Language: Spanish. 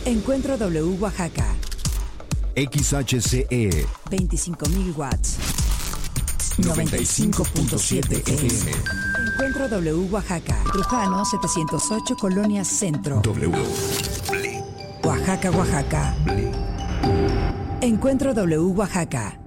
Encuentro W Oaxaca. XHCE 25.000 watts. 95.7 FM. Encuentro W Oaxaca. Trujano 708 Colonia Centro. W. Oaxaca, Oaxaca. Encuentro W Oaxaca.